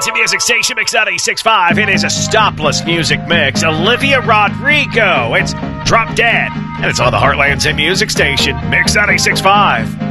to Music Station Mix 96.5. It is a stopless music mix. Olivia Rodrigo. It's Drop Dead. And it's on the Heartlands and Music Station Mix 96.5.